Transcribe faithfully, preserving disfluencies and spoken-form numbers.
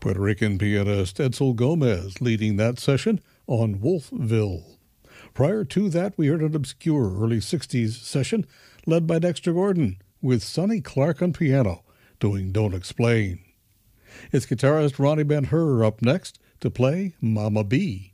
Puerto Rican pianist Edsel Gomez leading that session on Wolfville. Prior to that, we heard an obscure early sixties session led by Dexter Gordon with Sonny Clark on piano doing Don't Explain. It's guitarist Ronnie Ben Hur up next to play Mama B.